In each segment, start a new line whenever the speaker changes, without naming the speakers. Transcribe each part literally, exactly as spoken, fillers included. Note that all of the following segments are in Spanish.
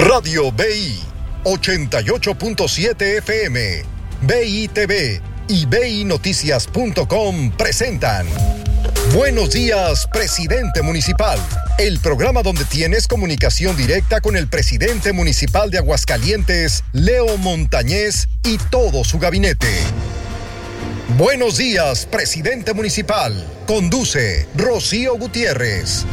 Radio B I ochenta y ocho punto siete F M, B I T V y B I Noticias punto com presentan Buenos Días, Presidente Municipal, el programa donde tienes comunicación directa con el presidente municipal de Aguascalientes, Leo Montañez, y todo su gabinete. Buenos Días, Presidente Municipal. Conduce Rocío Gutiérrez.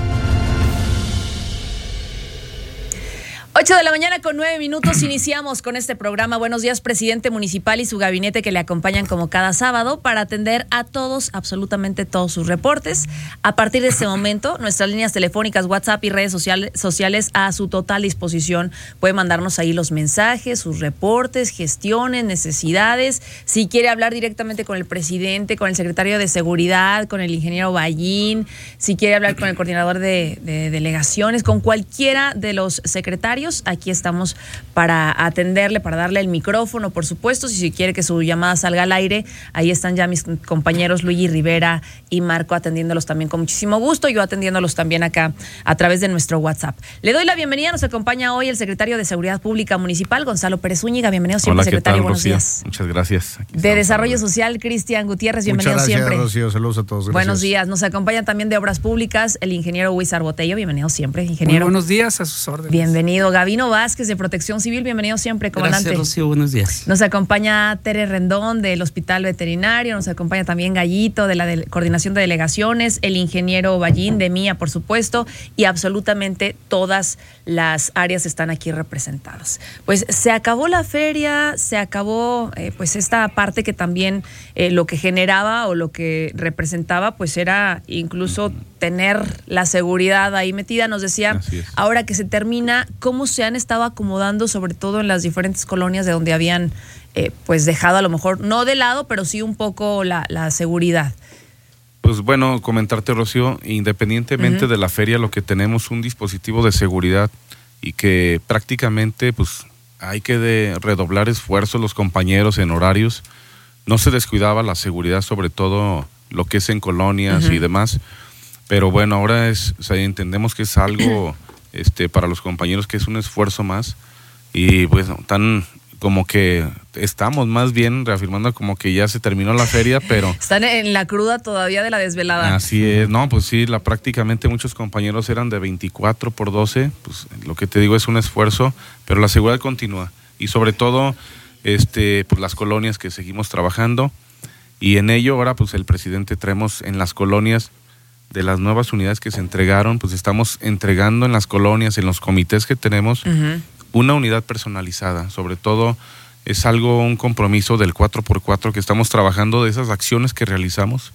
ocho de la mañana con nueve minutos, iniciamos con este programa. Buenos días, presidente municipal y su gabinete que le acompañan como cada sábado para atender a todos, absolutamente todos sus reportes. A partir de este momento, nuestras líneas telefónicas, WhatsApp y redes sociales, sociales a su total disposición. Puede mandarnos ahí los mensajes, sus reportes, gestiones, necesidades. Si quiere hablar directamente con el presidente, con el secretario de Seguridad, con el ingeniero Ballín, si quiere hablar con el coordinador de, de delegaciones, con cualquiera de los secretarios, aquí estamos para atenderle, para darle el micrófono, por supuesto. Si quiere que su llamada salga al aire, ahí están ya mis compañeros Luigi Rivera y Marco atendiéndolos también con muchísimo gusto, yo atendiéndolos también acá a través de nuestro WhatsApp. Le doy la bienvenida, nos acompaña hoy el secretario de Seguridad Pública Municipal, Gonzalo Pérez Zúñiga. Bienvenido siempre,
Hola,
secretario.
¿qué tal,
Buenos
Rocío?
días.
Muchas gracias. Aquí
de Desarrollo Social, Cristian Gutiérrez, bienvenido
Muchas gracias,
siempre.
Rocío, saludos a todos. Gracias.
Buenos días, nos acompaña también de Obras Públicas el ingeniero Huizar Botello. Bienvenido siempre, ingeniero.
Muy buenos días, a sus órdenes.
Bienvenido. Gabino Vázquez de Protección Civil, bienvenido siempre, comandante.
Gracias, Rocío, buenos días.
Nos acompaña Tere Rendón del Hospital Veterinario, nos acompaña también Gallito de la de Coordinación de Delegaciones, el ingeniero Ballín de Mía, por supuesto, y absolutamente todas las áreas están aquí representadas. Pues se acabó la feria, se acabó eh, pues esta parte que también eh, lo que generaba o lo que representaba pues era incluso tener la seguridad ahí metida. Nos decía, ahora que se termina, ¿cómo se han estado acomodando, sobre todo en las diferentes colonias de donde habían eh, pues dejado a lo mejor, no de lado, pero sí un poco la, la seguridad?
Pues bueno, comentarte, Rocío, independientemente uh-huh. de la feria, lo que tenemos es un dispositivo de seguridad y que prácticamente pues hay que de redoblar esfuerzos los compañeros en horarios. No se descuidaba la seguridad, sobre todo lo que es en colonias uh-huh. y demás, pero bueno, ahora es, o sea, entendemos que es algo este para los compañeros que es un esfuerzo más y pues tan como que estamos más bien reafirmando como que ya se terminó la feria, pero...
Están en la cruda todavía de la desvelada.
Así es, no, pues sí, la, prácticamente muchos compañeros eran de veinticuatro por doce, pues lo que te digo es un esfuerzo, pero la seguridad continúa y sobre todo este pues las colonias que seguimos trabajando y en ello ahora pues el presidente traemos en las colonias de las nuevas unidades que se entregaron, pues estamos entregando en las colonias, en los comités que tenemos, uh-huh. una unidad personalizada. Sobre todo es algo, un compromiso del cuatro por cuatro que estamos trabajando de esas acciones que realizamos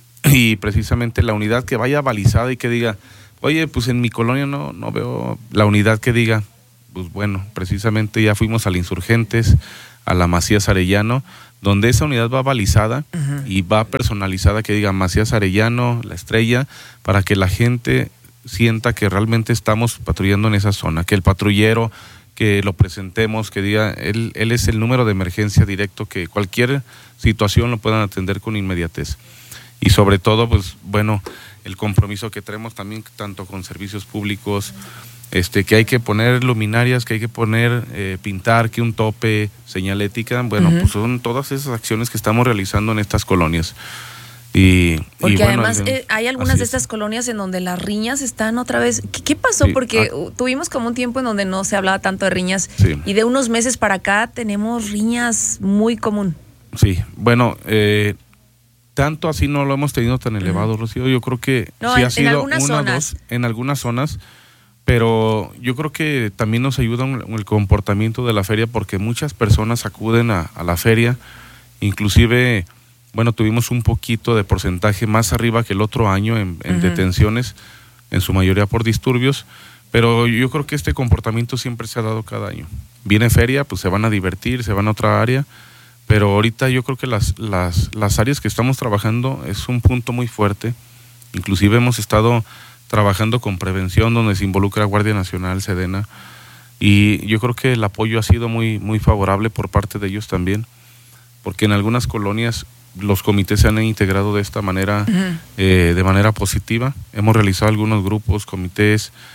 y precisamente la unidad que vaya balizada y que diga, oye, pues en mi colonia no, no veo la unidad que diga, pues bueno, precisamente ya fuimos al Insurgentes, a la Macías Arellano, donde esa unidad va balizada uh-huh. y va personalizada, que diga Macías Arellano, La Estrella, para que la gente sienta que realmente estamos patrullando en esa zona, que el patrullero, que lo presentemos, que diga, él, él es el número de emergencia directo, que cualquier situación lo puedan atender con inmediatez. Y sobre todo, pues bueno, el compromiso que tenemos también tanto con servicios públicos, este que hay que poner luminarias, que hay que poner, eh, pintar, que un tope, señalética, bueno, uh-huh. pues son todas esas acciones que estamos realizando en estas colonias. Y,
Porque
y bueno,
además eh, hay algunas de estas es. colonias en donde las riñas están otra vez. ¿Qué, qué pasó? Sí. Porque ah. tuvimos como un tiempo en donde no se hablaba tanto de riñas sí. y de unos meses para acá tenemos riñas muy común.
Sí, bueno, eh, tanto así no lo hemos tenido tan elevado, uh-huh. Rocío. Yo creo que
no,
sí
en,
ha sido
en algunas
una o
zonas.
dos en algunas zonas. Pero yo creo que también nos ayuda el comportamiento de la feria porque muchas personas acuden a, a la feria, inclusive, bueno, tuvimos un poquito de porcentaje más arriba que el otro año en, en uh-huh. detenciones, en su mayoría por disturbios, pero yo creo que este comportamiento siempre se ha dado cada año. Viene feria, pues se van a divertir, se van a otra área, pero ahorita yo creo que las, las, las áreas que estamos trabajando es un punto muy fuerte, inclusive hemos estado trabajando con prevención donde se involucra Guardia Nacional, Sedena, y yo creo que el apoyo ha sido muy, muy favorable por parte de ellos también, porque en algunas colonias los comités se han integrado de esta manera, uh-huh. eh, de manera positiva. Hemos realizado algunos grupos, comités,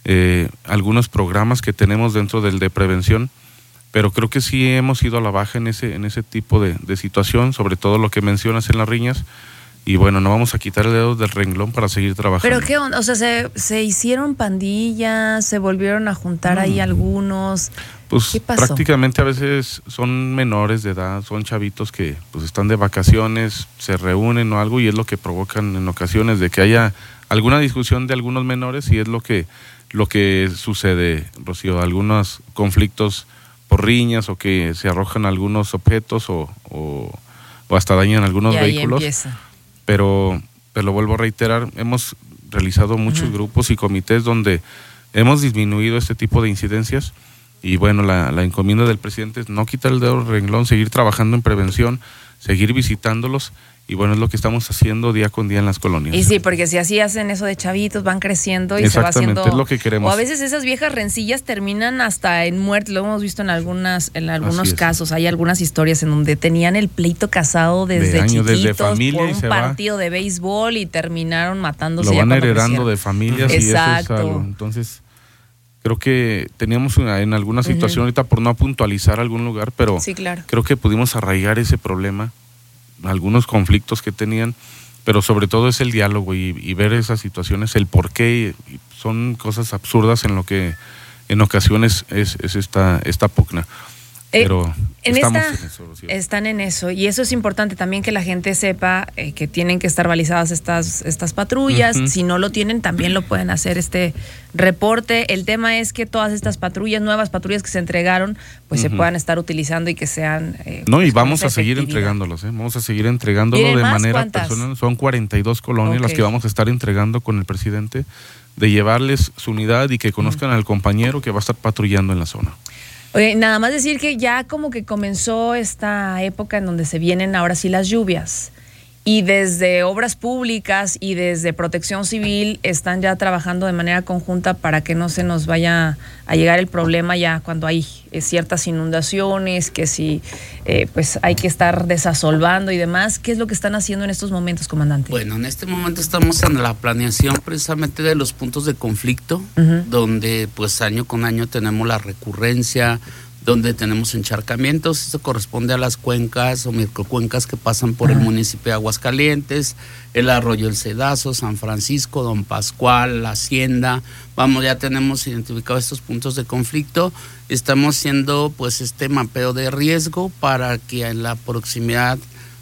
eh, algunos programas que tenemos dentro del de prevención, pero creo que sí hemos ido a la baja en ese, en ese tipo de, de situación, sobre todo lo que mencionas en las riñas. Y bueno, no vamos a quitar el dedo del renglón para seguir trabajando.
¿Pero qué onda? O sea, ¿se, se hicieron pandillas? ¿Se volvieron a juntar mm. ahí algunos?
Pues
¿Qué pasó?
Prácticamente a veces son menores de edad, son chavitos que pues están de vacaciones, se reúnen o algo, y es lo que provocan en ocasiones de que haya alguna discusión de algunos menores, y es lo que, lo que sucede, Rocío, algunos conflictos por riñas o que se arrojan algunos objetos o, o, o hasta dañan algunos
y ahí
vehículos.
Empieza.
Pero te lo vuelvo a reiterar, hemos realizado muchos uh-huh. grupos y comités donde hemos disminuido este tipo de incidencias, y bueno, la, la encomienda del presidente es no quitar el dedo del renglón, seguir trabajando en prevención, seguir visitándolos, y bueno, es lo que estamos haciendo día con día en las colonias.
Y sí, porque si así hacen eso de chavitos, van creciendo y se va haciendo...
Exactamente, es lo que queremos.
O a veces esas viejas rencillas terminan hasta en muerte, lo hemos visto en algunas en algunos casos. Hay algunas historias en donde tenían el pleito casado desde de años, chiquitos, desde familia, por un partido va. de béisbol, y terminaron matándose.
Lo van
ya
heredando
crecieron.
de familias.
Exacto.
Y eso es algo. Entonces, creo que teníamos una, en alguna situación, uh-huh. ahorita por no puntualizar algún lugar, pero
sí, claro.
creo que pudimos arraigar ese problema, algunos conflictos que tenían, pero sobre todo es el diálogo y, y ver esas situaciones, el por qué, y son cosas absurdas en lo que en ocasiones es, es esta, esta pugna. Pero
eh, en
estamos
esta,
en eso, ¿sí?
Están en eso, y eso es importante también que la gente sepa eh, que tienen que estar balizadas estas, estas patrullas. Uh-huh. Si no lo tienen, también lo pueden hacer este reporte. El tema es que todas estas patrullas, nuevas patrullas que se entregaron, pues uh-huh. se puedan estar utilizando y que sean... Eh,
no,
pues,
y vamos a seguir entregándolos, ¿eh? Vamos a seguir entregándolo de manera ¿cuántas? personal. Son cuarenta y dos colonias okay. las que vamos a estar entregando con el presidente, de llevarles su unidad y que conozcan uh-huh. al compañero que va a estar patrullando en la zona.
Oye, nada más decir que ya como que comenzó esta época en donde se vienen ahora sí las lluvias, y desde Obras Públicas y desde Protección Civil están ya trabajando de manera conjunta para que no se nos vaya a llegar el problema ya cuando hay eh, ciertas inundaciones, que si eh, pues hay que estar desasolvando y demás. ¿Qué es lo que están haciendo en estos momentos, comandante?
Bueno, en este momento estamos en la planeación precisamente de los puntos de conflicto, uh-huh. donde pues año con año tenemos la recurrencia, donde tenemos encharcamientos. Esto corresponde a las cuencas o microcuencas que pasan por el municipio de Aguascalientes, el Arroyo El Cedazo, San Francisco, Don Pascual, La Hacienda. Vamos, ya tenemos identificados estos puntos de conflicto. Estamos haciendo pues este mapeo de riesgo para que en la proximidad,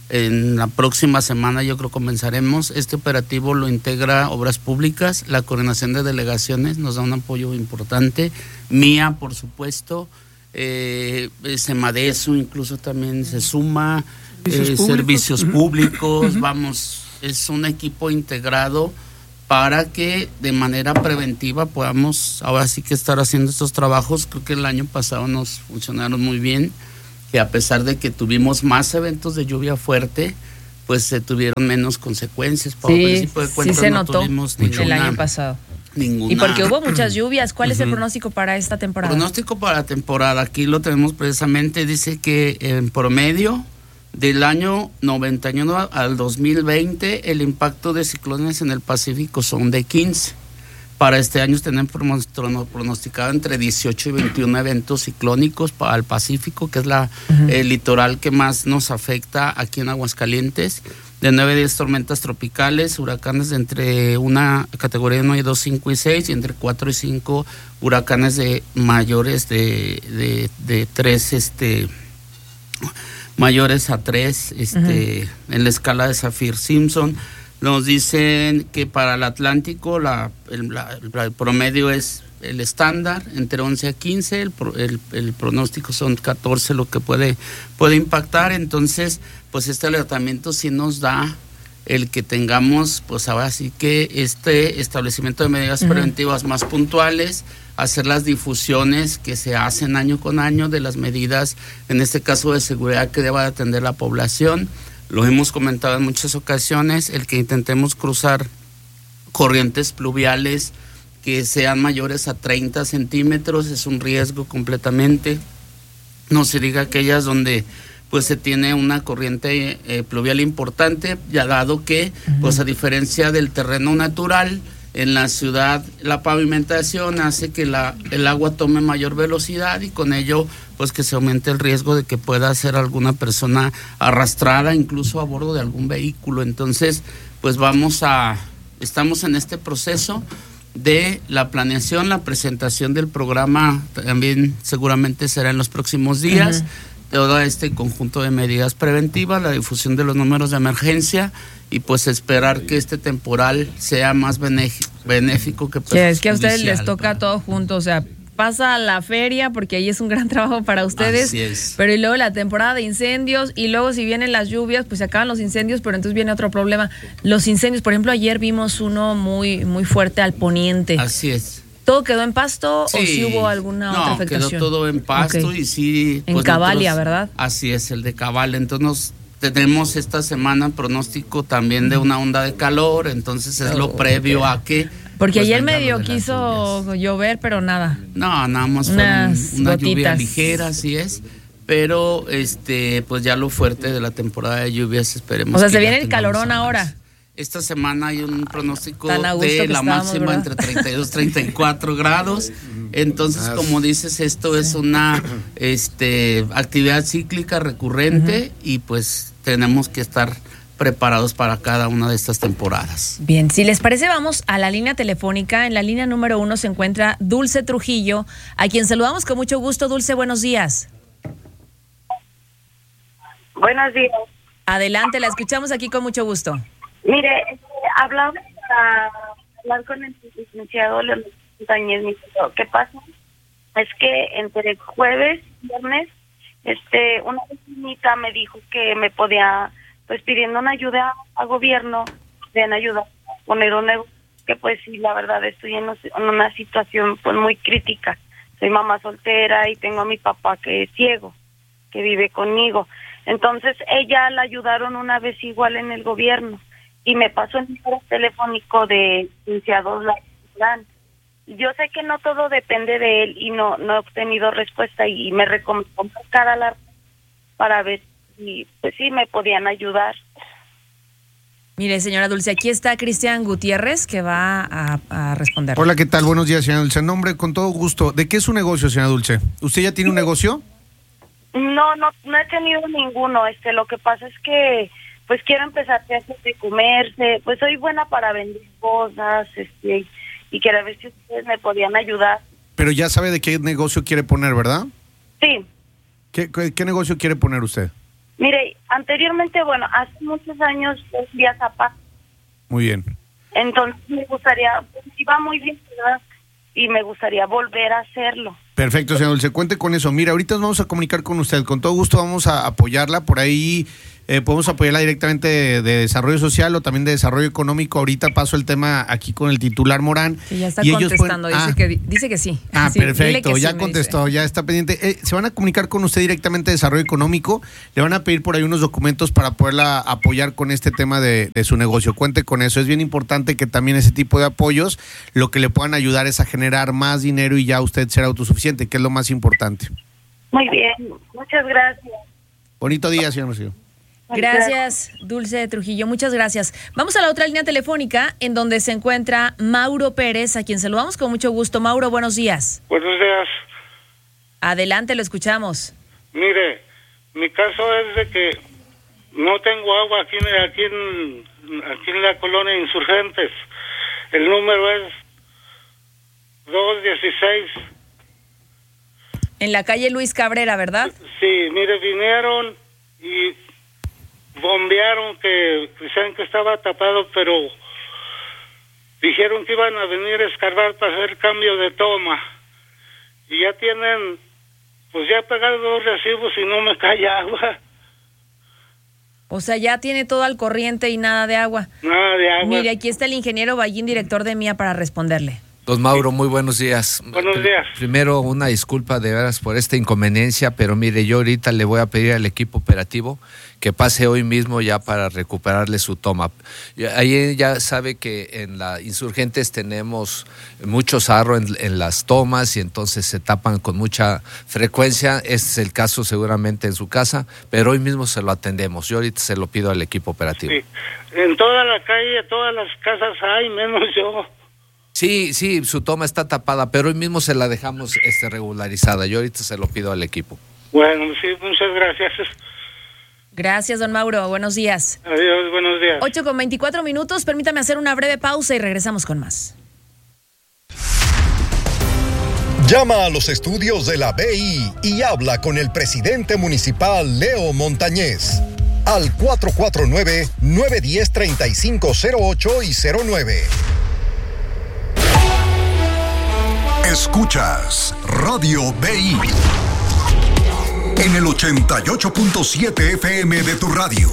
en la próxima semana yo creo comenzaremos. Este operativo lo integra Obras Públicas, la coordinación de delegaciones nos da un apoyo importante, mía por supuesto, Eh, Semadeso incluso también se suma, servicios eh, públicos, servicios públicos vamos, es un equipo integrado para que de manera preventiva podamos ahora sí que estar haciendo estos trabajos. Creo que el año pasado nos funcionaron muy bien, que a pesar de que tuvimos más eventos de lluvia fuerte, pues se tuvieron menos consecuencias. Por
sí,
principio de cuentas,
sí se
no
notó
tuvimos
el
ninguna,
año pasado.
Ninguna.
Y porque hubo muchas lluvias. ¿Cuál es el pronóstico para esta temporada?
Pronóstico para la temporada, aquí lo tenemos precisamente, dice que en promedio del año noventa y uno al dos mil veinte el impacto de ciclones en el Pacífico son de quince. Para este año tenemos pronosticado entre dieciocho y veintiuno eventos ciclónicos para el Pacífico, que es la, uh-huh. el litoral que más nos afecta aquí en Aguascalientes. De nueve a diez tormentas tropicales, huracanes de entre una categoría uno y dos, cinco y seis, y entre cuatro y cinco huracanes de mayores de, de, de tres, este, mayores a tres, este, uh-huh. en la escala de Saffir-Simpson. Nos dicen que para el Atlántico la, el, la, el promedio es el estándar, entre once a quince, el, el, el pronóstico son catorce lo que puede, puede impactar. Entonces, pues este alertamiento sí nos da el que tengamos, pues ahora sí que este establecimiento de medidas uh-huh. preventivas más puntuales, hacer las difusiones que se hacen año con año de las medidas, en este caso de seguridad que deba atender la población. Lo hemos comentado en muchas ocasiones, el que intentemos cruzar corrientes pluviales que sean mayores a treinta centímetros es un riesgo completamente. No se diga aquellas donde pues se tiene una corriente eh, pluvial importante, ya dado que, uh-huh. pues a diferencia del terreno natural, en la ciudad la pavimentación hace que la, el agua tome mayor velocidad y con ello pues que se aumente el riesgo de que pueda ser alguna persona arrastrada incluso a bordo de algún vehículo. Entonces pues vamos a, estamos en este proceso de la planeación, la presentación del programa también seguramente será en los próximos días. Uh-huh. Todo este conjunto de medidas preventivas, la difusión de los números de emergencia y pues esperar que este temporal sea más benéfico que
sí, es que a ustedes les toca para... todo junto, o sea, pasa la feria porque ahí es un gran trabajo para ustedes.
Así es.
Pero y luego la temporada de incendios y luego si vienen las lluvias pues se acaban los incendios, pero entonces viene otro problema. Los incendios, por ejemplo, ayer vimos uno muy muy fuerte al poniente.
Así es.
¿Todo quedó en pasto sí. o si hubo alguna
no,
otra afectación?
No, quedó todo en pasto okay. y sí...
En pues Cavalia, nosotros, ¿verdad?
Así es, el de Cavalia. Entonces nos, tenemos esta semana pronóstico también de una onda de calor, entonces es oh, lo previo okay. a que...
Porque pues, ayer medio quiso llover, pero nada.
No, nada más fue un, una lluvia ligera, así es. Pero este pues ya lo fuerte de la temporada de lluvias esperemos.
O sea, se viene el calorón ahora.
Esta semana hay un pronóstico de la máxima ¿verdad? Entre treinta y dos y treinta y cuatro grados. Entonces, como dices, esto es una este, actividad cíclica recurrente uh-huh. y pues tenemos que estar preparados para cada una de estas temporadas.
Bien, si les parece, vamos a la línea telefónica. En la línea número uno se encuentra Dulce Trujillo, a quien saludamos con mucho gusto. Dulce, buenos días.
Buenos días.
Adelante, la escuchamos aquí con mucho gusto.
Mire, hablamos para hablar con el licenciado Leonel Montañez. ¿Qué pasa? Es que entre jueves y viernes, este, una vecinita me dijo que me podía, pues pidiendo una ayuda al gobierno, den ayuda a poner un negocio, que pues sí, la verdad estoy en una situación pues muy crítica. Soy mamá soltera y tengo a mi papá que es ciego, que vive conmigo. Entonces ella la ayudaron una vez igual en el gobierno. Y me pasó el número telefónico de licenciados Laurán. Yo sé que no todo depende de él y no no he obtenido respuesta y me recomendó marcar a la para ver si pues sí me podían ayudar.
Mire, señora Dulce, aquí está Cristian Gutiérrez que va a, a responder.
Hola, ¿qué tal? Buenos días, señora Dulce. Nombre, con todo gusto. ¿De qué es su negocio, señora Dulce? ¿Usted ya tiene un negocio?
No, no, no he tenido ninguno. Este, lo que pasa es que pues quiero empezar a hacer de comerse, pues soy buena para vender cosas, este, y quería ver si ustedes me podían ayudar.
Pero ya sabe de qué negocio quiere poner, ¿verdad?
Sí.
¿Qué, qué, qué negocio quiere poner usted?
Mire, anteriormente, bueno, hace muchos años vendía zapatos.
Muy bien.
Entonces me gustaría, pues, iba muy bien, ¿verdad? Y me gustaría volver a hacerlo.
Perfecto, señor Dulce, cuente con eso. Mira, ahorita nos vamos a comunicar con usted, con todo gusto vamos a apoyarla, por ahí eh, podemos apoyarla directamente de, de desarrollo social o también de desarrollo económico. Ahorita paso el tema aquí con el titular Morán.
Sí, ya está y contestando, ellos pueden... dice, ah, que, dice que sí.
Ah,
sí,
perfecto,
que
ya
sí,
contestó, ya está pendiente. Eh, se van a comunicar con usted directamente de desarrollo económico, le van a pedir por ahí unos documentos para poderla apoyar con este tema de, de su negocio. Cuente con eso, es bien importante que también ese tipo de apoyos lo que le puedan ayudar es a generar más dinero y ya usted será autosuficiente, que es lo más importante.
Muy bien, muchas gracias.
Bonito día, señor Rocío.
Gracias, Dulce Trujillo, muchas gracias. Vamos a la otra línea telefónica en donde se encuentra Mauro Pérez, a quien saludamos con mucho gusto. Mauro, buenos días.
Buenos días.
Adelante, lo escuchamos.
Mire, mi caso es de que no tengo agua aquí, aquí, en, aquí en la colonia Insurgentes. El número es dos dieciséis.
En la calle Luis Cabrera, ¿verdad?
Sí, mire, vinieron y bombearon, que decían que estaba tapado, pero dijeron que iban a venir a escarbar para hacer cambio de toma. Y ya tienen, pues ya he pagado dos recibos y no me cae agua.
O sea, ya tiene todo al corriente y nada de agua.
Nada de agua.
Mire, aquí está el ingeniero Ballín, director de Mía, para responderle.
Don Mauro, muy buenos días.
Buenos días.
Primero, una disculpa de veras por esta inconveniencia, pero mire, yo ahorita le voy a pedir al equipo operativo que pase hoy mismo ya para recuperarle su toma. Ahí ya sabe que en la Insurgentes tenemos mucho sarro en, en las tomas y entonces se tapan con mucha frecuencia. Este es el caso seguramente en su casa, pero hoy mismo se lo atendemos. Yo ahorita se lo pido al equipo operativo.
Sí. En toda la calle, todas las casas hay, menos yo.
Sí, sí, su toma está tapada, pero hoy mismo se la dejamos este, regularizada. Yo ahorita se lo pido al equipo.
Bueno, sí, muchas gracias.
Gracias, don Mauro. Buenos días.
Adiós, buenos días.
ocho con veinticuatro minutos. Permítame hacer una breve pausa y regresamos con más.
Llama a los estudios de la B I y habla con el presidente municipal Leo Montañez al cuatro cuatro nueve, nueve uno cero, tres cinco cero ocho y cero nueve.
Escuchas Radio B I en el ochenta y ocho punto siete F M de tu radio.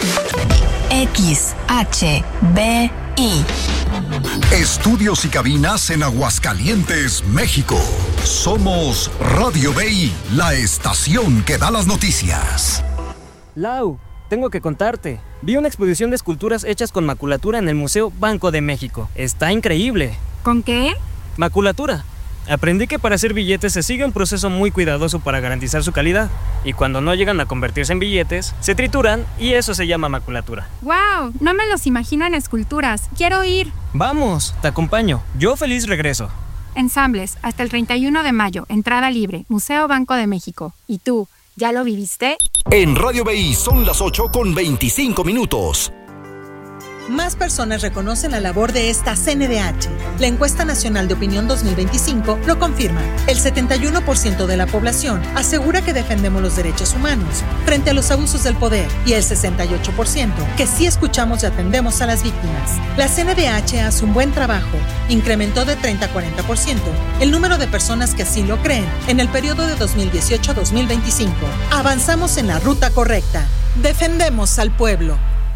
X H B I.
Estudios y cabinas en Aguascalientes, México. Somos Radio B I, la estación que da las noticias.
Lau, tengo que contarte. Vi una exposición de esculturas hechas con maculatura en el Museo Banco de México. Está increíble.
¿Con qué?
Maculatura. Aprendí que para hacer billetes se sigue un proceso muy cuidadoso para garantizar su calidad. Y cuando no llegan a convertirse en billetes, se trituran y eso se llama maculatura.
¡Wow! No me los imagino en esculturas. ¡Quiero ir!
Vamos, te acompaño. Yo feliz regreso.
Ensambles, hasta el treinta y uno de mayo. Entrada libre. Museo Banco de México. ¿Y tú, ya lo viviste?
En Radio B I son las ocho con veinticinco minutos.
Más personas reconocen la labor de esta C N D H. La encuesta nacional de opinión dos mil veinticinco lo confirma. El setenta y uno por ciento de la población asegura que defendemos los derechos humanos frente a los abusos del poder y el sesenta y ocho por ciento que sí escuchamos y atendemos a las víctimas. La C N D H hace un buen trabajo. Incrementó de treinta a cuarenta por ciento el número de personas que así lo creen en el periodo de dos mil dieciocho a dos mil veinticinco. Avanzamos en la ruta correcta. Defendemos al pueblo.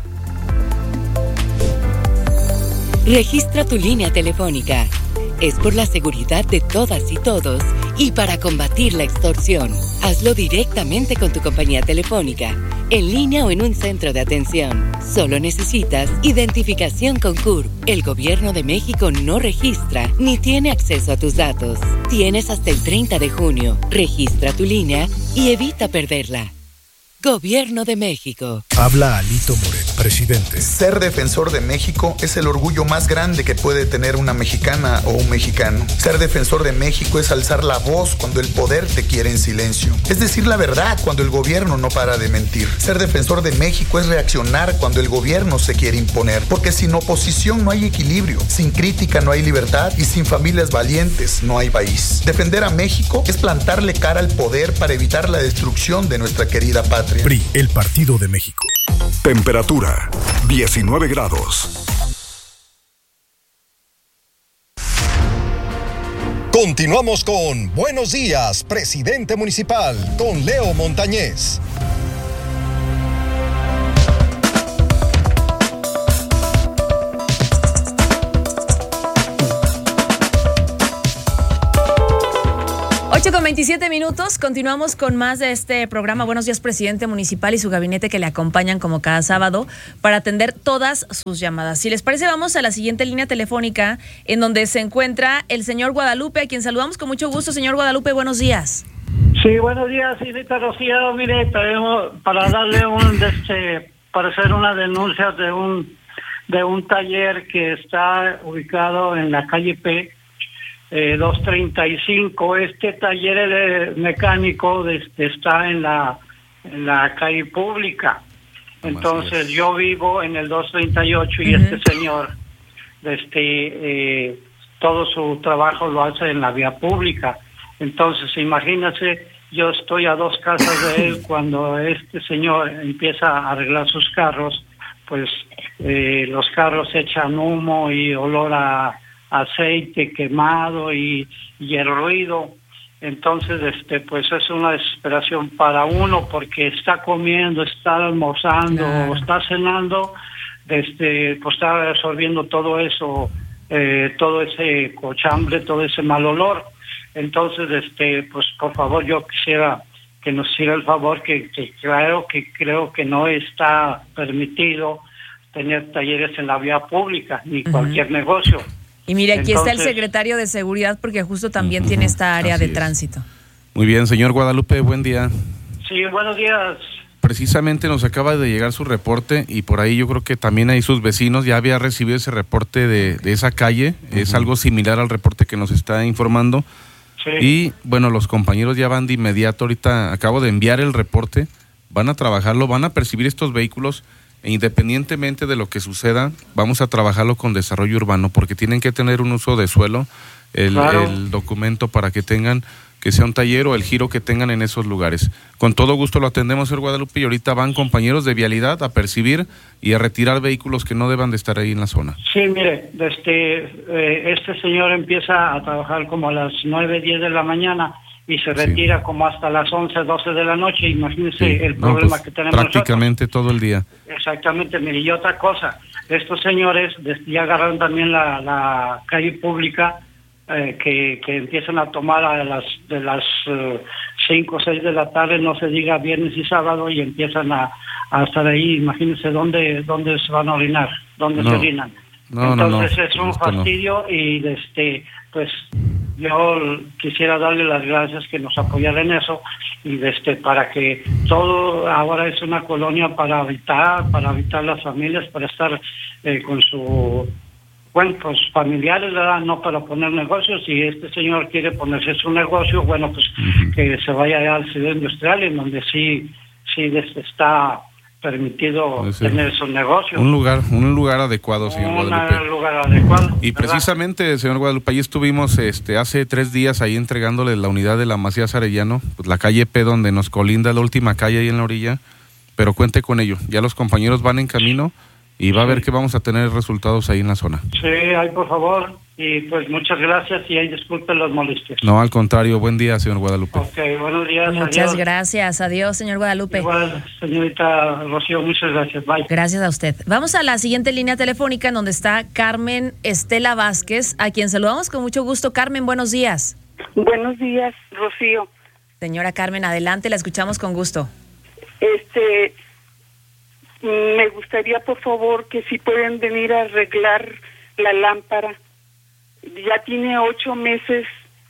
Registra tu línea telefónica. Es por la seguridad de todas y todos y para combatir la extorsión. Hazlo directamente con tu compañía telefónica, en línea o en un centro de atención. Solo necesitas identificación con C U R P. El Gobierno de México no registra ni tiene acceso a tus datos. Tienes hasta el treinta de junio. Registra tu línea y evita perderla. Gobierno de México.
Habla Alito Moreno, presidente.
Ser defensor de México es el orgullo más grande que puede tener una mexicana o un mexicano. Ser defensor de México es alzar la voz cuando el poder te quiere en silencio. Es decir la verdad cuando el gobierno no para de mentir. Ser defensor de México es reaccionar cuando el gobierno se quiere imponer. Porque sin oposición no hay equilibrio, sin crítica no hay libertad y sin familias valientes no hay país. Defender a México es plantarle cara al poder para evitar la destrucción de nuestra querida patria.
P R I, el Partido de México.
Temperatura, diecinueve grados.
Continuamos con Buenos Días, Presidente Municipal, con Leo Montañez.
ocho con veintisiete minutos, continuamos con más de este programa Buenos Días, Presidente Municipal y su gabinete que le acompañan como cada sábado para atender todas sus llamadas. Si les parece, vamos a la siguiente línea telefónica en donde se encuentra el señor Guadalupe, a quien saludamos con mucho gusto. Señor Guadalupe, buenos días.
Sí, buenos días, señorita Rocío. Mire, tenemos para darle un, este, para hacer una denuncia de un, de un taller que está ubicado en la calle P, Eh, doscientos treinta y cinco. Este taller de mecánico de, está en la en la calle pública. Entonces yo vivo en el doscientos treinta y ocho y uh-huh. este señor este eh, todo su trabajo lo hace en la vía pública. Entonces imagínese, yo estoy a dos casas de él. Cuando este señor empieza a arreglar sus carros, pues eh, los carros echan humo y olor a aceite quemado y, y el ruido. Entonces este pues es una desesperación para uno, porque está comiendo, está almorzando, claro, está cenando, este pues está absorbiendo todo eso, eh, todo ese cochambre, todo ese mal olor. Entonces este pues por favor yo quisiera que nos hiciera el favor, que, que claro que creo que no está permitido tener talleres en la vía pública ni uh-huh. cualquier negocio.
Y mire, aquí Entonces, está el secretario de Seguridad, porque justo también uh-huh, tiene esta área de es. tránsito.
Muy bien, señor Guadalupe, buen día.
Sí, buenos días.
precisamente nos acaba de llegar su reporte y por ahí yo creo que también ahí sus vecinos ya había recibido ese reporte de, de esa calle. Uh-huh. Es algo similar al reporte que nos está informando. Sí. Y bueno, los compañeros ya van de inmediato, ahorita acabo de enviar el reporte, van a trabajarlo, van a percibir estos vehículos e independientemente de lo que suceda, vamos a trabajarlo con desarrollo urbano porque tienen que tener un uso de suelo, el, claro. el documento para que tengan, que sea un taller o el giro que tengan en esos lugares. Con todo gusto lo atendemos, señor Guadalupe, y ahorita van compañeros de vialidad a percibir y a retirar vehículos que no deban de estar ahí en la zona.
Sí, mire, este, eh, este señor empieza a trabajar como a las nueve, diez de la mañana y se retira sí. como hasta las once, doce de la noche. Imagínese sí. el no, problema pues, que tenemos
prácticamente nosotros. Todo el día.
Exactamente, mire, y otra cosa, estos señores ya agarraron también la, la calle pública, eh, que, que empiezan a tomar a las de las uh, cinco o seis de la tarde, no se diga viernes y sábado, y empiezan a, a estar ahí. Imagínense dónde, dónde se van a orinar, dónde no. se orinan. No, Entonces no, no. es un fastidio no. y este pues yo quisiera darle las gracias que nos apoyaran en eso y este para que todo ahora es una colonia para habitar, para habitar las familias, para estar eh, con su bueno, pues familiares, ¿verdad? No para poner negocios. Si este señor quiere ponerse su negocio, bueno, pues uh-huh. que se vaya allá al ciudad industrial, en donde sí, sí está permitido sí. tener su negocio.
Un lugar, un lugar adecuado, señor un Guadalupe.
Un lugar adecuado.
Y ¿verdad? Precisamente, señor Guadalupe, ahí estuvimos este, hace tres días ahí entregándole la unidad de la Macías Arellano, pues la calle P, donde nos colinda la última calle ahí en la orilla, pero cuente con ello. Ya los compañeros van en camino y va a ver que vamos a tener resultados ahí en la zona.
Sí, ahí por favor. Y pues muchas gracias y ahí disculpen los molestias.
No, al contrario. Buen día, señor Guadalupe.
Ok, buenos días.
Muchas adiós. gracias. Adiós, señor Guadalupe.
Igual, señorita Rocío, muchas gracias. Bye.
Gracias a usted. Vamos a la siguiente línea telefónica en donde está Carmen Estela Vázquez, a quien saludamos con mucho gusto. Carmen, buenos días.
Buenos días, Rocío.
Señora Carmen, adelante, la escuchamos con gusto.
Este... Me gustaría, por favor, que si pueden venir a arreglar la lámpara. Ya tiene ocho meses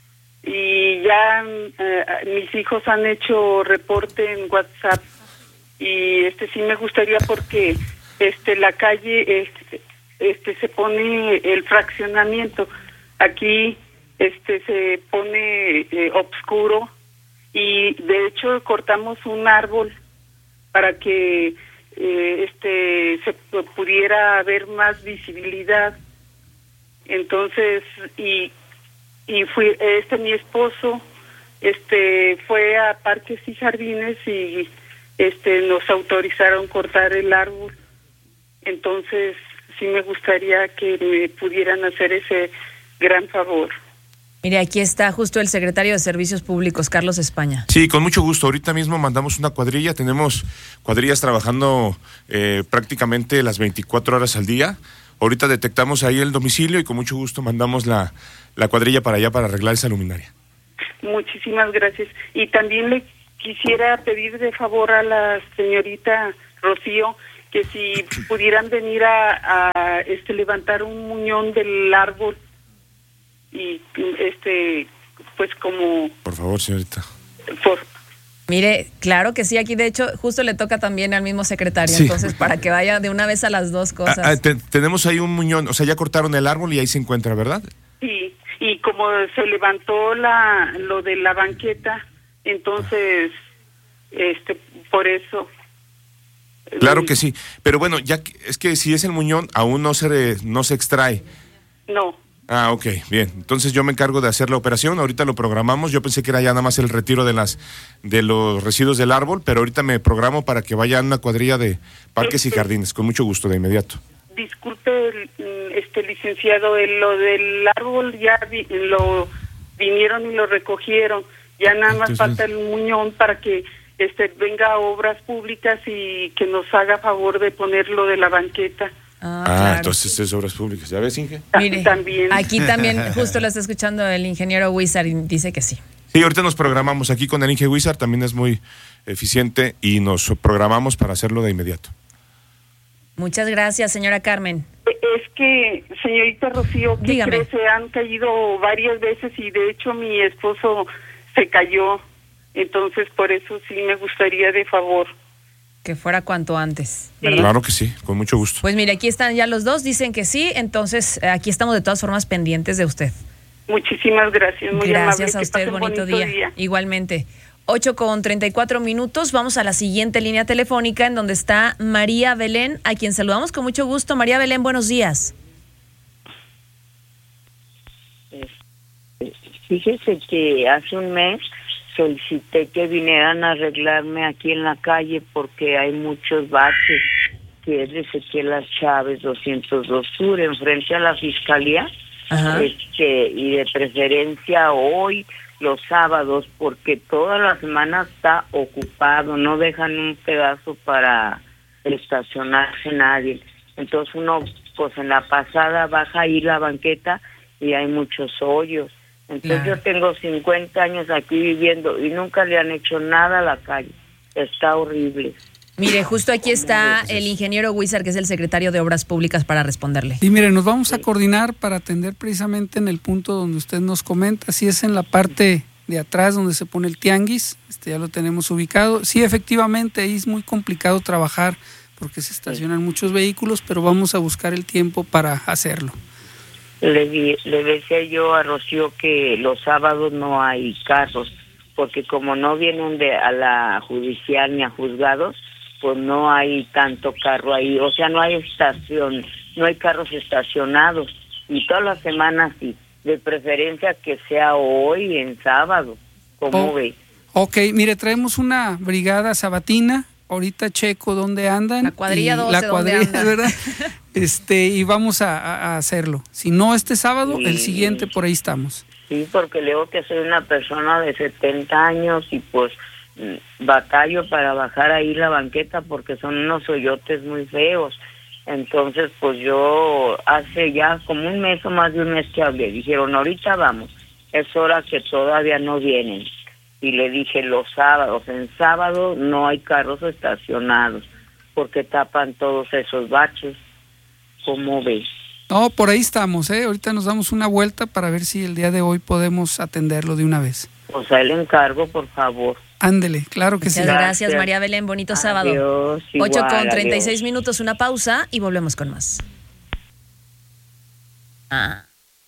y ya eh, mis hijos han hecho reporte en WhatsApp y este sí me gustaría porque este la calle este, este se pone el fraccionamiento aquí este se pone eh, oscuro y de hecho cortamos un árbol para que Eh, este se pudiera ver más visibilidad. Entonces y y fui este mi esposo este fue a Parques y Jardines y este nos autorizaron cortar el árbol. Entonces sí me gustaría que me pudieran hacer ese gran favor.
Mire, aquí está justo el secretario de Servicios Públicos, Carlos España.
Sí, con mucho gusto. Ahorita mismo mandamos una cuadrilla. Tenemos cuadrillas trabajando eh, prácticamente las veinticuatro horas al día. Ahorita detectamos ahí el domicilio y con mucho gusto mandamos la, la cuadrilla para allá para arreglar esa luminaria.
Muchísimas gracias. Y también le quisiera pedir de favor a la señorita Rocío que si pudieran venir a, a este levantar un muñón del árbol. Y este pues como
por favor, señorita.
Por
Mire, claro que sí, aquí de hecho justo le toca también al mismo secretario, sí. Entonces para que vaya de una vez a las dos cosas.
Ah, ah, te, tenemos ahí un muñón, o sea, ya cortaron el árbol y ahí se encuentra, ¿verdad?
Sí, y como se levantó la lo de la banqueta, entonces este por eso.
Claro que sí, pero bueno, ya que, es que si es el muñón aún no se no se extrae.
No.
Ah, ok, bien. Entonces yo me encargo de hacer la operación. Ahorita lo programamos. Yo pensé que era ya nada más el retiro de las de los residuos del árbol, pero ahorita me programo para que vaya una cuadrilla de Parques este, y Jardines. Con mucho gusto, de inmediato.
Disculpe, este licenciado, el, lo del árbol ya vi, lo vinieron y lo recogieron. Ya nada más Entonces, falta el muñón para que este venga a Obras Públicas y que nos haga favor de ponerlo de la banqueta.
Ah, ah claro. Entonces es Obras Públicas. ¿Ya ves, Inge?
Mire, también. Aquí también justo lo está escuchando el ingeniero Wizard y dice que sí.
Sí, ahorita nos programamos aquí con el Inge Wizard, también es muy eficiente y nos programamos para hacerlo de inmediato.
Muchas gracias, señora Carmen.
Es que, señorita Rocío, ¿qué cree? Se han caído varias veces y de hecho mi esposo se cayó, entonces por eso sí me gustaría de favor
Que fuera cuanto antes, ¿verdad?
Claro que sí, con mucho gusto.
Pues mire, aquí están ya los dos, dicen que sí, entonces eh, aquí estamos de todas formas pendientes de usted.
Muchísimas gracias, muy
Gracias
amable.
a
Que
usted,
pase un
bonito día.
día.
Igualmente. ocho con treinta y cuatro minutos, vamos a la siguiente línea telefónica en donde está María Belén, a quien saludamos con mucho gusto. María Belén, buenos días.
Fíjese que hace un mes solicité que vinieran a arreglarme aquí en la calle porque hay muchos baches, que es de Ezequiel Las Chávez doscientos dos Sur, enfrente a la Fiscalía.
Ajá.
Este, y de preferencia hoy, los sábados, porque toda la semana está ocupado, no dejan un pedazo para estacionarse nadie. Entonces uno, pues en la pasada baja ahí la banqueta y hay muchos hoyos. Entonces
Claro.
yo tengo cincuenta años aquí viviendo y nunca le han hecho nada a la calle. Está horrible.
Mire, justo aquí está el ingeniero Huizar, que es el secretario de Obras Públicas, para responderle.
Y mire, nos vamos a coordinar para atender precisamente en el punto donde usted nos comenta, si es en la parte de atrás donde se pone el tianguis, este ya lo tenemos ubicado. Sí, efectivamente, ahí es muy complicado trabajar porque se estacionan muchos vehículos, pero vamos a buscar el tiempo para hacerlo.
Le, di- le decía yo a Rocío que los sábados no hay carros, porque como no vienen de a la judicial ni a juzgados, pues no hay tanto carro ahí, o sea, no hay estación, no hay carros estacionados, y todas las semanas sí, de preferencia que sea hoy en sábado, ¿cómo
Oh.
ve?
Ok, mire, traemos una brigada sabatina, ahorita checo dónde andan.
La cuadrilla
y
doce,
La
¿dónde
cuadrilla,
anda?
¿verdad? Este, y vamos a, a- a hacerlo. Si no este sábado, el
Sí.
siguiente por ahí estamos.
Sí, porque leo que soy una persona de setenta años y pues mm, batallo para bajar ahí la banqueta porque son unos hoyotes muy feos. Entonces, pues yo hace ya como un mes o más de un mes que hablé. Dijeron, ahorita vamos. Es hora que todavía no vienen. Y le dije, los sábados, en sábado no hay carros estacionados porque tapan todos esos baches. ¿Cómo ves?
No, por ahí estamos, ¿eh? Ahorita nos damos una vuelta para ver si el día de hoy podemos atenderlo de una vez.
O sea, el encargo, por favor.
Ándele, claro que
Muchas
sí.
gracias, María Belén. Bonito sábado.
Adiós, igual,
ocho con treinta y seis
adiós.
minutos, una pausa y volvemos con más. Ah.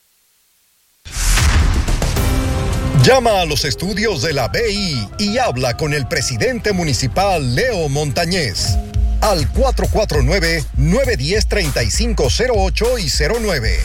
Llama a los estudios de la B I y habla con el presidente municipal Leo Montañez al cuatro cuatro nueve, nueve uno cero, tres cinco cero ocho y cero nueve.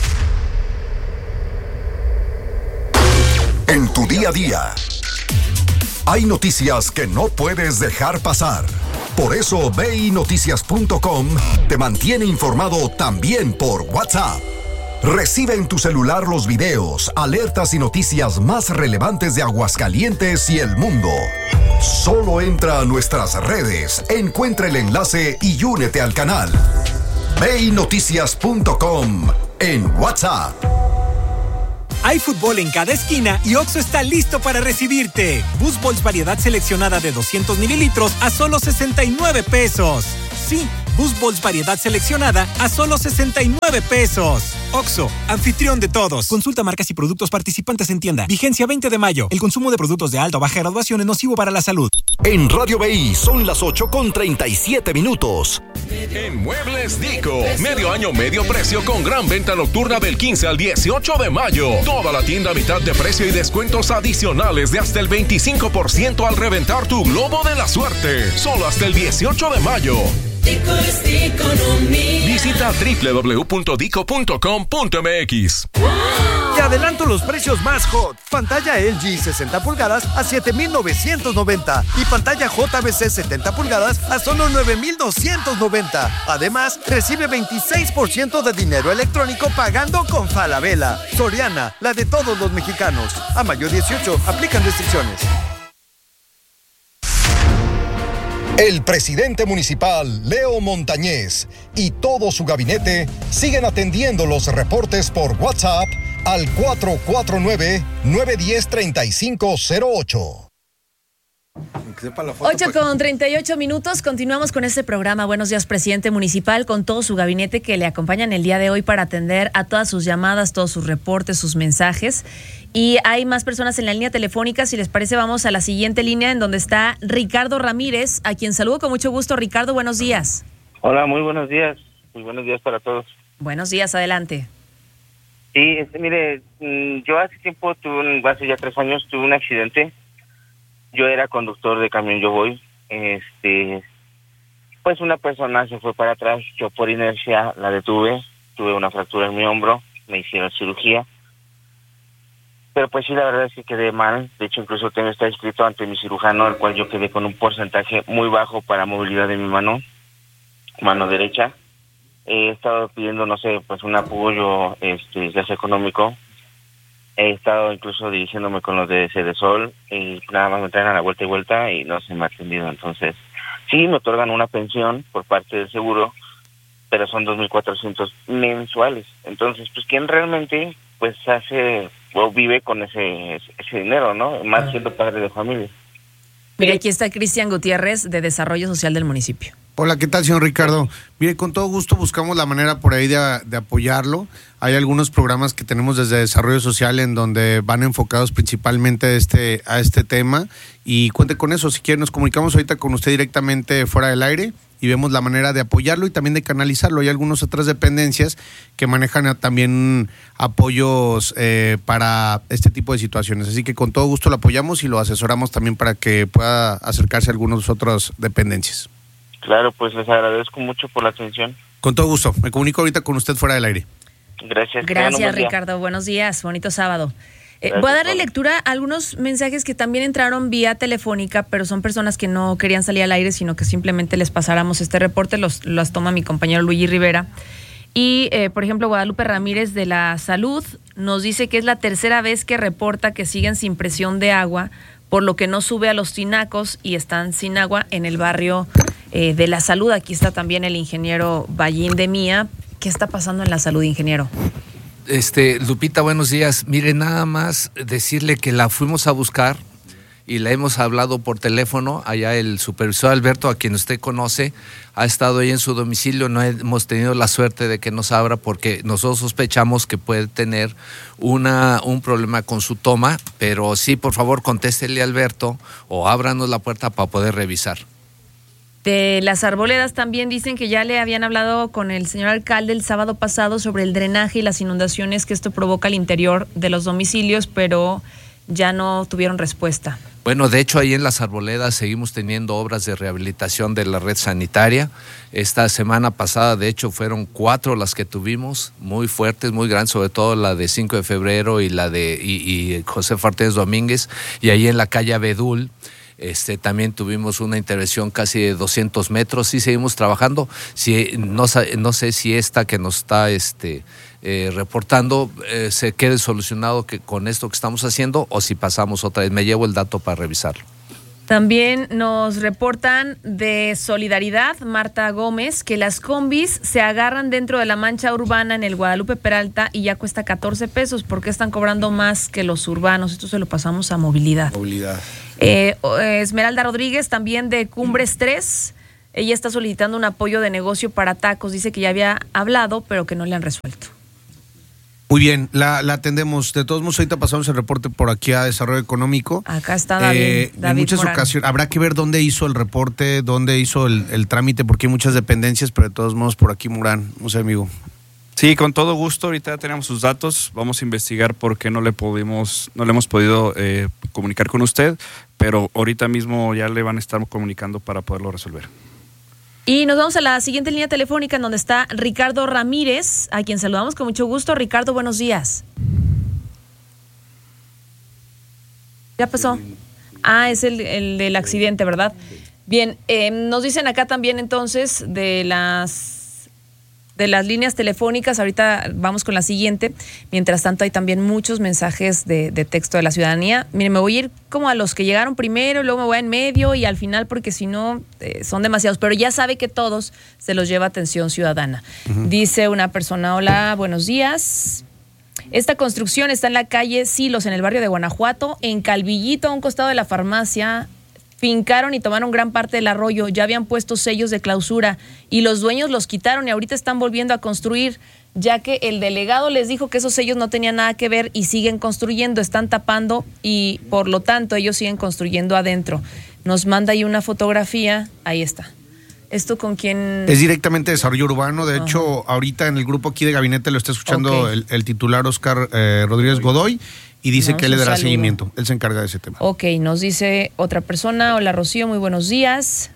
En tu día a día, hay noticias que no puedes dejar pasar. Por eso ve i noticias punto com te mantiene informado también por WhatsApp. Recibe en tu celular los videos, alertas y noticias más relevantes de Aguascalientes y el mundo. Solo entra a nuestras redes, encuentra el enlace y únete al canal. ve i noticias punto com en WhatsApp.
Hay fútbol en cada esquina y Oxxo está listo para recibirte. Boost Balls variedad seleccionada de doscientos mililitros a solo sesenta y nueve pesos. Sí, Boost Balls variedad seleccionada a solo sesenta y nueve pesos. Oxxo, anfitrión de todos. Consulta marcas y productos participantes en tienda. Vigencia veinte de mayo. El consumo de productos de alta o baja graduación es nocivo para la salud.
En Radio B I son las ocho con treinta y siete minutos.
En Muebles Dico, medio año, medio precio con gran venta nocturna del quince al dieciocho de mayo. Toda la tienda a mitad de precio y descuentos adicionales de hasta el veinticinco por ciento al reventar tu globo de la suerte. Solo hasta el dieciocho de mayo.
Dico es economía.
Visita doble u doble u doble u punto dico punto com punto m x.
Te adelanto los precios más hot. Pantalla L G sesenta pulgadas a siete mil novecientos noventa y pantalla J B C setenta pulgadas a solo nueve mil doscientos noventa. Además, recibe veintiséis por ciento de dinero electrónico pagando con Falabella. Soriana, la de todos los mexicanos. A mayo dieciocho, aplican restricciones.
El presidente municipal Leo Montañez y todo su gabinete siguen atendiendo los reportes por WhatsApp al cuatro cuatro nueve, nueve uno cero, tres cinco cero ocho.
ocho con treinta y ocho minutos, continuamos con este programa. Buenos días, presidente municipal, con todo su gabinete que le acompañan el día de hoy para atender a todas sus llamadas, todos sus reportes, sus mensajes. Y hay más personas en la línea telefónica. Si les parece, vamos a la siguiente línea en donde está Ricardo Ramírez, a quien saludo con mucho gusto. Ricardo, buenos días.
Hola, muy buenos días. Muy buenos días para todos.
Buenos días, adelante.
Sí, este, mire, yo hace tiempo, tuve, hace ya tres años, tuve un accidente. Yo era conductor de camión Yo Voy. Este, pues una persona se fue para atrás, yo por inercia la detuve, tuve una fractura en mi hombro, me hicieron cirugía. Pero pues sí, la verdad es que quedé mal. De hecho, incluso tengo está escrito ante mi cirujano, el cual yo quedé con un porcentaje muy bajo para movilidad de mi mano, mano derecha. He estado pidiendo, no sé, pues un apoyo, este, ya sea económico. He estado incluso dirigiéndome con los de Cedesol y nada más me traen a la vuelta y vuelta y no se me ha atendido. Entonces, sí, me otorgan una pensión por parte del seguro, pero son dos mil cuatrocientos mensuales. Entonces, pues, ¿quién realmente, pues, hace o vive con ese, ese dinero, no? Más siendo padre de familia.
Mira, aquí está Cristian Gutiérrez, de Desarrollo Social del municipio.
Hola, ¿qué tal, señor Ricardo? Mire, con todo gusto buscamos la manera por ahí de, de apoyarlo. Hay algunos programas que tenemos desde Desarrollo Social en donde van enfocados principalmente a este, a este tema. Y cuente con eso, si quiere nos comunicamos ahorita con usted directamente fuera del aire y vemos la manera de apoyarlo y también de canalizarlo. Hay algunas otras dependencias que manejan también apoyos eh, para este tipo de situaciones. Así que con todo gusto lo apoyamos y lo asesoramos también para que pueda acercarse a algunas otras dependencias.
Claro, pues les agradezco mucho por la atención.
Con todo gusto. Me comunico ahorita con usted fuera del aire.
Gracias.
Gracias, Ricardo. Buenos días. Bonito sábado. Eh, voy a darle lectura a algunos mensajes que también entraron vía telefónica, pero son personas que no querían salir al aire, sino que simplemente les pasáramos este reporte. Los, los toma mi compañero Luigi Rivera. Y, eh, por ejemplo, Guadalupe Ramírez de la Salud nos dice que es la tercera vez que reporta que siguen sin presión de agua, por lo que no sube a los tinacos y están sin agua en el barrio eh, de la Salud. Aquí está también el ingeniero Ballín de Mía. ¿Qué está pasando en la Salud, ingeniero?
Este, Lupita, buenos días. Mire, nada más decirle que la fuimos a buscar y la hemos hablado por teléfono. Allá el supervisor Alberto, a quien usted conoce, ha estado ahí en su domicilio. No hemos tenido la suerte de que nos abra porque nosotros sospechamos que puede tener una, un problema con su toma, pero sí, por favor, contéstele a Alberto o ábranos la puerta para poder revisar.
De las Arboledas también dicen que ya le habían hablado con el señor alcalde el sábado pasado sobre el drenaje y las inundaciones que esto provoca al interior de los domicilios, pero ya no tuvieron respuesta.
Bueno, de hecho, ahí en las Arboledas seguimos teniendo obras de rehabilitación de la red sanitaria. Esta semana pasada, de hecho, fueron cuatro las que tuvimos, muy fuertes, muy grandes, sobre todo la de cinco de febrero y la de y, y José Martínez Domínguez, y ahí en la calle Abedul. Este, también tuvimos una intervención casi de doscientos metros. Sí seguimos trabajando. Si, no, no sé si esta que nos está este, eh, reportando eh, se quede solucionado que, con esto que estamos haciendo o si pasamos otra vez. Me llevo el dato para revisarlo.
También nos reportan de Solidaridad, Marta Gómez, que las combis se agarran dentro de la mancha urbana en el Guadalupe Peralta y ya cuesta catorce pesos. ¿Por qué están cobrando más que los urbanos? Esto se lo pasamos a Movilidad.
Movilidad.
Eh, Esmeralda Rodríguez, también de Cumbres tres. Ella está solicitando un apoyo de negocio para tacos. Dice que ya había hablado, pero que no le han resuelto.
Muy bien, la, la atendemos. De todos modos, ahorita pasamos el reporte por aquí a Desarrollo Económico.
Acá está David.
Eh,
David
en muchas
Morán.
ocasiones, habrá que ver dónde hizo el reporte, dónde hizo el, el trámite, porque hay muchas dependencias, pero de todos modos por aquí, Morán, no sé, amigo.
Sí, con todo gusto, ahorita tenemos sus datos, vamos a investigar por qué no le pudimos, no le hemos podido eh, comunicar con usted, pero ahorita mismo ya le van a estar comunicando para poderlo resolver.
Y nos vamos a la siguiente línea telefónica en donde está Ricardo Ramírez, a quien saludamos con mucho gusto. Ricardo, buenos días. ¿Ya pasó? Ah, es el, el del accidente, ¿verdad? Bien, eh, nos dicen acá también entonces de las de las líneas telefónicas. Ahorita vamos con la siguiente. Mientras tanto hay también muchos mensajes de, de texto de la ciudadanía. Miren, me voy a ir como a los que llegaron primero, luego me voy en medio y al final, porque si no eh, son demasiados, pero ya sabe que todos se los lleva Atención Ciudadana. Uh-huh. Dice una persona: hola, buenos días. Esta construcción está en la calle Silos, en el barrio de Guanajuato, en Calvillito, a un costado de la farmacia fincaron y tomaron gran parte del arroyo, ya habían puesto sellos de clausura y los dueños los quitaron y ahorita están volviendo a construir, ya que el delegado les dijo que esos sellos no tenían nada que ver y siguen construyendo, están tapando y por lo tanto ellos siguen construyendo adentro. Nos manda ahí una fotografía, ahí está. ¿Esto con quién?
Es directamente Desarrollo Urbano, de Ajá. hecho ahorita en el grupo aquí de gabinete lo está escuchando okay. el, el titular Oscar eh, Rodríguez Godoy y dice no, que él le dará saludo. seguimiento, él se encarga de ese tema.
Ok, nos dice otra persona, hola Rocío, muy buenos días.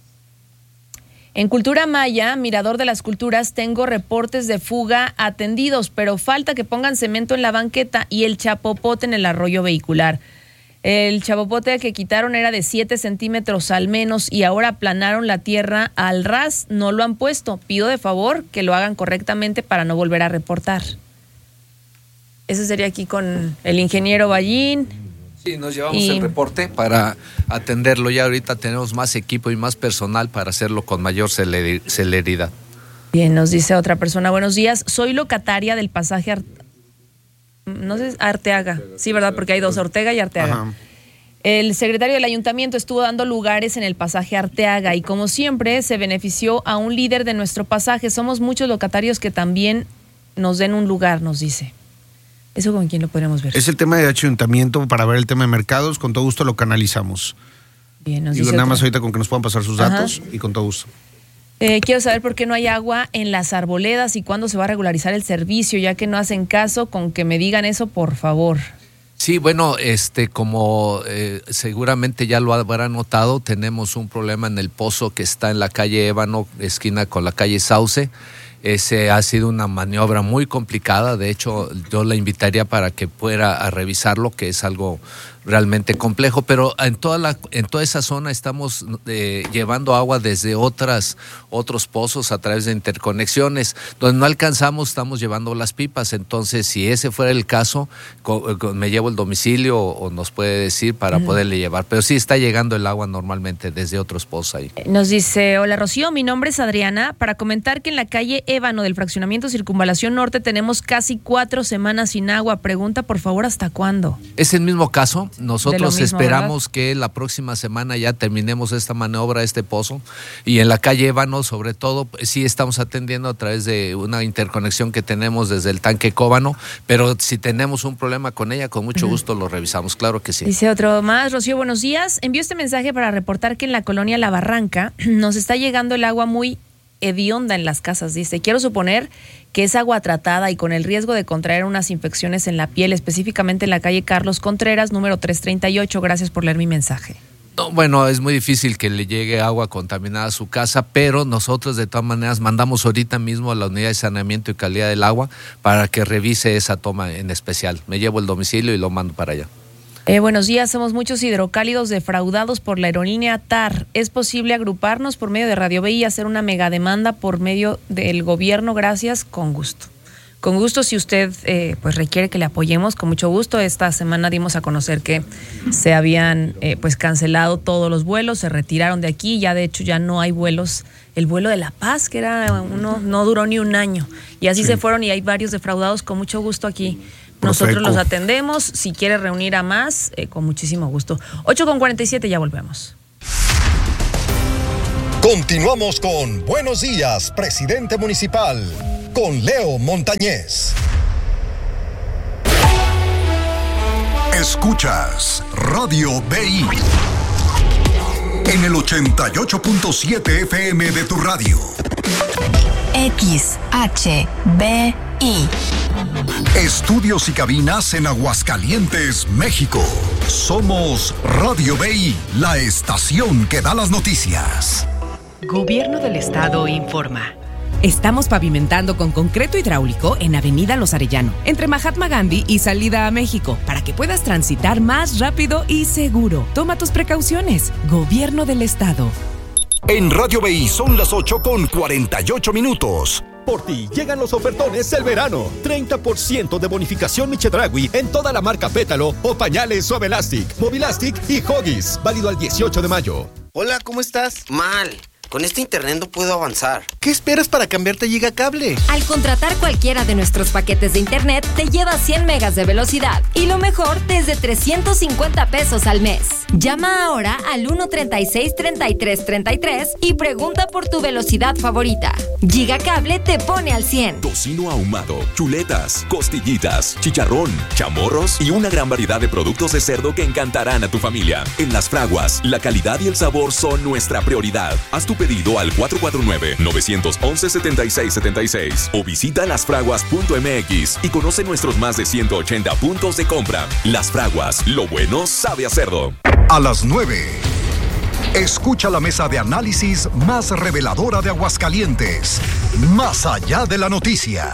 En Cultura Maya, Mirador de las Culturas, tengo reportes de fuga atendidos, pero falta que pongan cemento en la banqueta y el chapopote en el arroyo vehicular. El chapopote que quitaron era de siete centímetros al menos y ahora aplanaron la tierra al ras, no lo han puesto. Pido de favor que lo hagan correctamente para no volver a reportar. Ese sería aquí con el ingeniero Ballín.
Sí, nos llevamos
y...
el reporte para atenderlo. Ya ahorita tenemos más equipo y más personal para hacerlo con mayor celer- celeridad.
Bien, nos dice otra persona, buenos días, soy locataria del pasaje Ar... no sé, Arteaga, sí, ¿verdad? Porque hay dos, Ortega y Arteaga. Ajá. El secretario del ayuntamiento estuvo dando lugares en el pasaje Arteaga y como siempre se benefició a un líder de nuestro pasaje. Somos muchos locatarios que también nos den un lugar, nos dice. ¿Eso con quién lo podríamos ver?
Es el tema de ayuntamiento para ver el tema de mercados, con todo gusto lo canalizamos.
Bien, nos
Digo,
dice
nada
otra.
más ahorita con que nos puedan pasar sus datos Ajá. y con todo gusto.
Eh, quiero saber por qué no hay agua en las arboledas y cuándo se va a regularizar el servicio, ya que no hacen caso con que me digan eso, por favor.
Sí, bueno, este, como eh, seguramente ya lo habrán notado, tenemos un problema en el pozo que está en la calle Ébano, esquina con la calle Sauce. Ese ha sido una maniobra muy complicada, de hecho yo la invitaría para que fuera a revisarlo, que es algo realmente complejo, pero en toda la en toda esa zona estamos eh, llevando agua desde otras otros pozos a través de interconexiones. Donde no alcanzamos, estamos llevando las pipas. Entonces, si ese fuera el caso, co- co- me llevo el domicilio o, o nos puede decir para uh-huh. poderle llevar. Pero sí está llegando el agua normalmente desde otros pozos ahí.
Nos dice, hola Rocío, mi nombre es Adriana, para comentar que en la calle Ébano del fraccionamiento Circunvalación Norte tenemos casi cuatro semanas sin agua. Pregunta, por favor, ¿hasta cuándo?
Es el mismo caso. Nosotros mismo, esperamos ¿verdad? que la próxima semana ya terminemos esta maniobra, este pozo. Y en la calle Ébano, sobre todo, sí estamos atendiendo a través de una interconexión que tenemos desde el tanque Cóbano, pero si tenemos un problema con ella, con mucho gusto lo revisamos, claro que sí.
Dice otro más, Rocío, buenos días. Envío este mensaje para reportar que en la colonia La Barranca nos está llegando el agua muy hedionda en las casas, dice. Quiero suponer que es agua tratada y con el riesgo de contraer unas infecciones en la piel, específicamente en la calle Carlos Contreras, número trescientos treinta y ocho. Gracias por leer mi mensaje.
No, bueno, es muy difícil que le llegue agua contaminada a su casa, pero nosotros de todas maneras mandamos ahorita mismo a la unidad de saneamiento y calidad del agua para que revise esa toma en especial. Me llevo el domicilio y lo mando para allá.
Eh, buenos días, somos muchos hidrocálidos defraudados por la aerolínea T A R. ¿Es posible agruparnos por medio de Radio B y hacer una mega demanda por medio del gobierno? Gracias, con gusto. Con gusto, si usted eh, pues requiere que le apoyemos, con mucho gusto. Esta semana dimos a conocer que se habían eh, pues cancelado todos los vuelos, se retiraron de aquí, ya de hecho ya no hay vuelos. El vuelo de La Paz, que era uno, no duró ni un año. Y así sí. se fueron y hay varios defraudados, con mucho gusto aquí. Nosotros Profeco. Los atendemos. Si quiere reunir a más, eh, con muchísimo gusto. ocho con cuarenta y siete, ya volvemos.
Continuamos con Buenos Días, Presidente Municipal, con Leo Montañez.
Escuchas Radio B I en el ochenta y ocho punto siete F M de tu radio.
X H B I.
Estudios y cabinas en Aguascalientes, México. Somos Radio B I, la estación que da las noticias.
Gobierno del Estado informa. Estamos pavimentando con concreto hidráulico en Avenida Los Arellano, entre Mahatma Gandhi y Salida a México, para que puedas transitar más rápido y seguro. Toma tus precauciones. Gobierno del Estado.
En Radio B I son las ocho con cuarenta y ocho minutos.
Por ti llegan los ofertones del verano. treinta por ciento de bonificación Michedragui en toda la marca Pétalo o pañales Suavelastic, Movilastic y Huggies. Válido al dieciocho de mayo.
Hola, ¿cómo estás? Mal. Con este internet no puedo avanzar.
¿Qué
¿Qué esperas para cambiarte a Gigacable?
Al contratar cualquiera de nuestros paquetes de internet, te llevas cien megas de velocidad. Y lo mejor, desde trescientos cincuenta pesos al mes. Llama ahora al uno treinta y seis, treinta y tres treinta y tres y pregunta por tu velocidad favorita. Gigacable te pone al cien.
Tocino ahumado, chuletas, costillitas, chicharrón, chamorros y una gran variedad de productos de cerdo que encantarán a tu familia. En Las Fraguas, la calidad y el sabor son nuestra prioridad. Haz tu pedido al cuatro cuatro nueve, nueve uno uno, siete seis siete seis o visita las fraguas punto m x y conoce nuestros más de ciento ochenta puntos de compra. Las Fraguas, lo bueno sabe a cerdo.
A las nueve. Escucha la mesa de análisis más reveladora de Aguascalientes. Más allá de la noticia.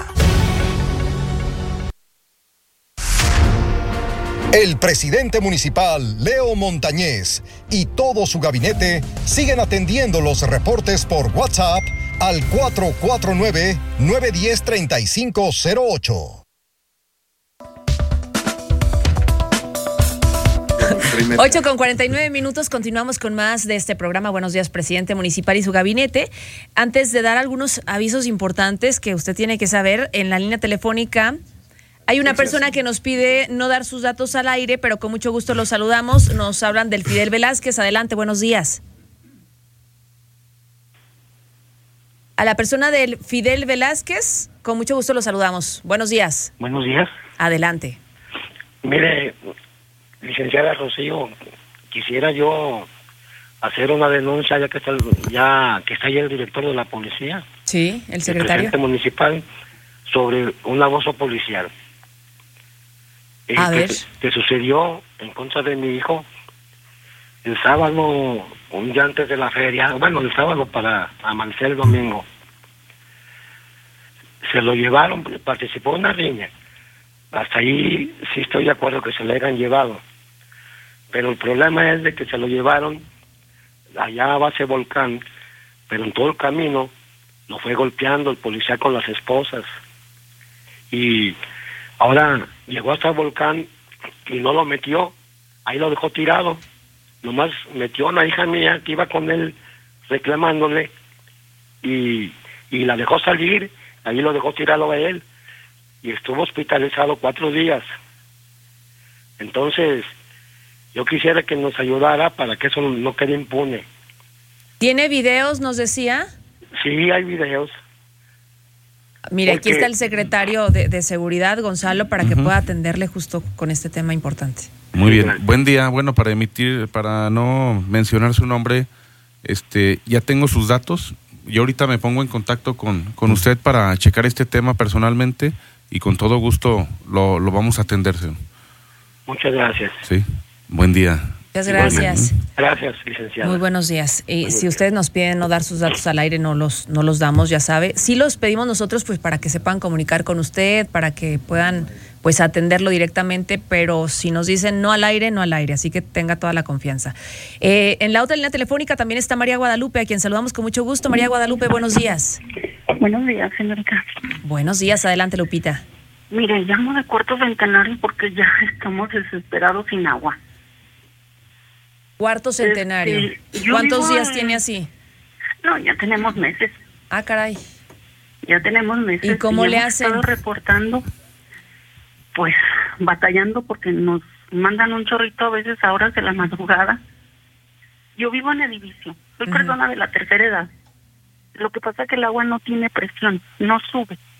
El presidente municipal, Leo Montañez, y todo su gabinete siguen atendiendo los reportes por WhatsApp al cuatro cuatro nueve, nueve uno cero, tres cinco cero ocho.
ocho con cuarenta y nueve minutos, continuamos con más de este programa. Buenos días, presidente municipal y su gabinete. Antes de dar algunos avisos importantes que usted tiene que saber, en la línea telefónica hay una persona que nos pide no dar sus datos al aire, pero con mucho gusto los saludamos. Nos hablan del Fidel Velázquez. Adelante, buenos días. A la persona del Fidel Velázquez, con mucho gusto los saludamos. Buenos días.
Buenos días.
Adelante.
Mire, licenciada Rocío, quisiera yo hacer una denuncia ya que está, ya que está ahí el director de la policía.
Sí, el secretario.
El presidente municipal, sobre un abuso policial. Eh,
A
que,
ver.
que sucedió en contra de mi hijo el sábado, un día antes de la feria, bueno, el sábado para amanecer el domingo. Se lo llevaron, participó en una riña. Hasta ahí sí estoy de acuerdo que se le hayan llevado. Pero el problema es de que se lo llevaron allá a base Volcán, pero en todo el camino lo fue golpeando el policía con las esposas. Y ahora llegó hasta el Volcán y no lo metió, ahí lo dejó tirado. Nomás metió a una hija mía que iba con él reclamándole y, y la dejó salir, ahí lo dejó tirado a él y estuvo hospitalizado cuatro días. Entonces, yo quisiera que nos ayudara para que eso no quede impune.
¿Tiene videos, nos decía?
Sí, hay videos.
Mire,
Porque...
aquí está el secretario de, de Seguridad, Gonzalo, para que uh-huh. pueda atenderle justo con este tema importante.
Muy bien, buen día. Bueno, para emitir, para no mencionar su nombre, este, ya tengo sus datos. Yo ahorita me pongo en contacto con, con usted para checar este tema personalmente y con todo gusto lo, lo vamos a atender.
Muchas gracias.
Sí, buen día.
Muchas gracias.
Gracias, licenciada.
Muy buenos días. Eh, si ustedes nos piden no dar sus datos al aire, no los, no los damos, ya sabe. Sí los pedimos nosotros pues para que sepan comunicar con usted, para que puedan pues atenderlo directamente, pero si nos dicen no al aire, no al aire, así que tenga toda la confianza. Eh, en la otra línea telefónica también está María Guadalupe, a quien saludamos con mucho gusto. María Guadalupe, buenos días.
Buenos días, señorita.
Buenos días, adelante, Lupita.
Mire, llamo de Cuarto Centenario porque ya estamos desesperados sin agua.
Cuarto Centenario.
Este,
¿Cuántos días
en...
tiene así?
No, ya tenemos meses.
Ah, caray.
Ya tenemos meses.
¿Y cómo
y
le
hemos
hacen?
Estado reportando, pues, batallando porque nos mandan un chorrito a veces a horas de la madrugada. Yo vivo en el edificio. Soy uh-huh. persona de la tercera edad. Lo que pasa es que el agua no tiene presión, no sube.